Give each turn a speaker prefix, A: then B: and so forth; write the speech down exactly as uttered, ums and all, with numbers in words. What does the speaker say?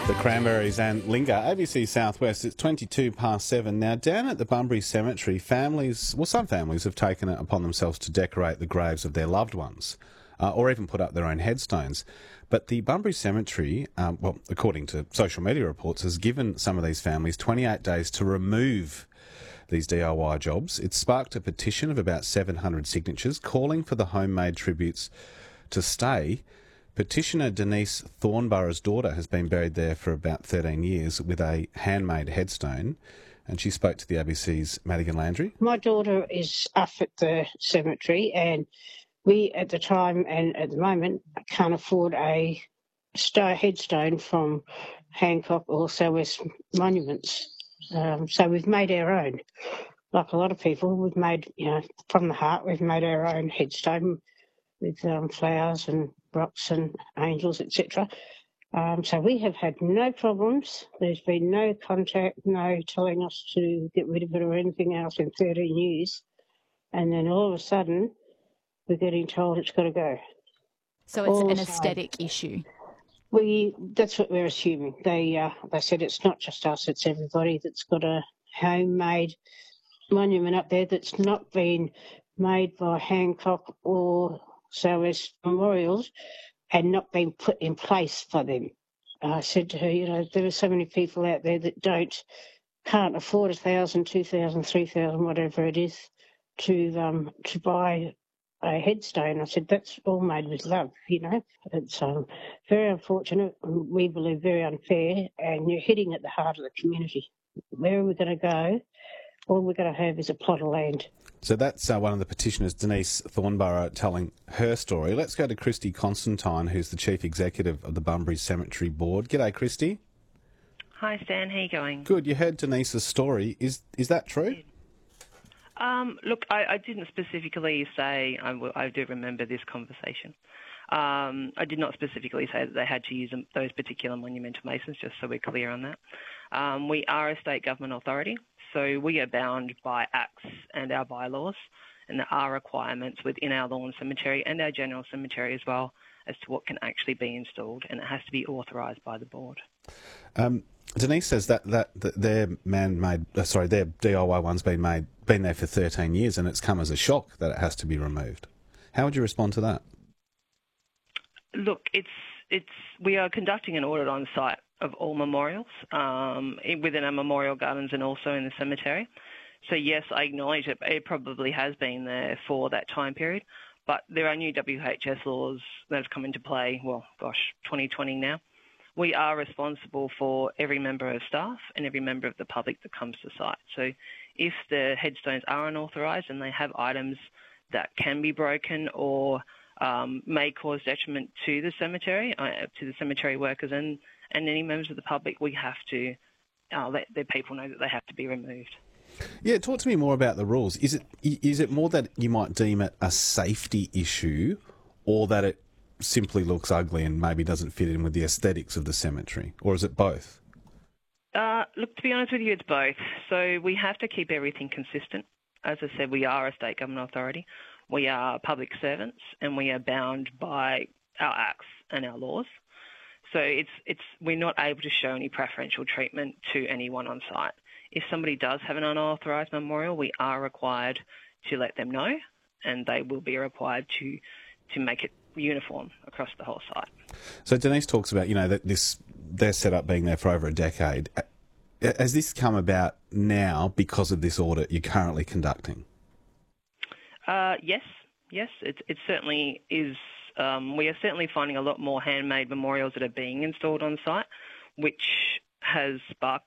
A: The Cranberries and Linger, A B C Southwest. It's twenty-two past seven. Now, down at the Bunbury Cemetery, families, well, some families have taken it upon themselves to decorate the graves of their loved ones, uh, or even put up their own headstones. But the Bunbury Cemetery, um, well, according to social media reports, has given some of these families twenty-eight days to remove these D I Y jobs. It's sparked a petition of about seven hundred signatures calling for the homemade tributes to stay. Petitioner Denise Thornborough's daughter has been buried there for about thirteen years with a handmade headstone, and she spoke to the A B C's Madigan Landry.
B: My daughter is up at the cemetery, and we at the time and at the moment can't afford a sto- headstone from Hancock or Southwest Monuments. Um, so we've made our own. Like a lot of people, we've made, you know, from the heart, we've made our own headstone with um, flowers and rocks and angels, et cetera. Um, so we have had no problems. There's been no contact, no telling us to get rid of it or anything else in thirteen years. And then all of a sudden, we're getting told it's got to go.
C: So it's
B: All
C: an
B: the time.
C: aesthetic issue.
B: We that's what we're assuming. They uh, they said it's not just us; it's everybody that's got a homemade monument up there that's not been made by Hancock or Southwest Memorials and not been put in place for them. I said to her, you know, there are so many people out there that don't can't afford a thousand, two thousand, three thousand, whatever it is, to um to buy a headstone. I said, that's all made with love, you know. It's um, very unfortunate, we believe very unfair, and you're hitting at the heart of the community. Where are we going to go? All we're going to have is a plot of land.
A: So that's uh, one of the petitioners, Denise Thornborough, telling her story. Let's go to Christy Constantine, who's the Chief Executive of the Bunbury Cemetery Board. G'day, Christy.
D: Hi, Stan. How you going?
A: Good. You heard Denise's story. Is is that true?
D: Um, look, I, I didn't specifically say, I, w- I do remember this conversation. Um, I did not specifically say that they had to use them, those particular monumental masons, just so we're clear on that. Um, we are a state government authority, so we are bound by acts and our bylaws, and there are requirements within our lawn cemetery and our general cemetery as well as to what can actually be installed, and it has to be authorised by the board.
A: Um, Denise says that, that, that their man-made, uh, sorry, their D I Y one's been made, been there for thirteen years, and it's come as a shock that it has to be removed. How would you respond to that?
D: Look, it's it's we are conducting an audit on site of all memorials um, within our memorial gardens and also in the cemetery. So yes, I acknowledge it. It probably has been there for that time period, but there are new W H S laws that have come into play. Well, gosh, twenty twenty now. We are responsible for every member of staff and every member of the public that comes to site. So if the headstones are unauthorised and they have items that can be broken or um, may cause detriment to the cemetery, uh, to the cemetery workers and, and any members of the public, we have to uh, let the people know that they have to be removed.
A: Yeah, talk to me more about the rules. Is it is it more that you might deem it a safety issue, or that it simply looks ugly and maybe doesn't fit in with the aesthetics of the cemetery, or is it both?
D: Uh, look, to be honest with you, it's both. So we have to keep everything consistent. As I said, we are a state government authority. We are public servants, and we are bound by our acts and our laws. So it's it's we're not able to show any preferential treatment to anyone on site. If somebody does have an unauthorised memorial, we are required to let them know, and they will be required to to make it uniform across the whole site.
A: So Denise talks about, you know, that this their setup being there for over a decade. Has this come about now because of this audit you're currently conducting?
D: Uh, yes, yes, it, it certainly is. Um, we are certainly finding a lot more handmade memorials that are being installed on site, which has sparked